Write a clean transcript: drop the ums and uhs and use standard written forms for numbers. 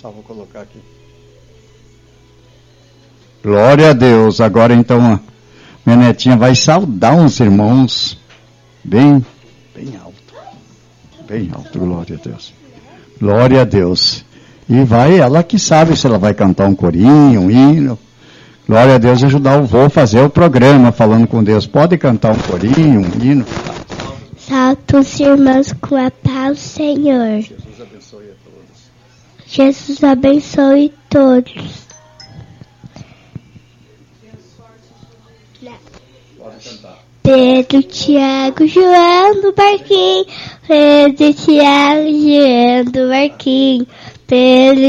vou colocar aqui. Glória a Deus. Agora então a minha netinha vai saudar uns irmãos bem alto. Bem alto, glória a Deus. Glória a Deus. E vai, ela que sabe se ela vai cantar um corinho, um hino. Glória a Deus, ajudar o vô a fazer o programa falando com Deus. Pode cantar um corinho, um hino? Salta os irmãos com a paz do Senhor. Jesus abençoe a todos. Jesus abençoe todos. Pode cantar. Pedro, Tiago, João do barquinho. Pedro, Tiago, João do barquinho. Pedro,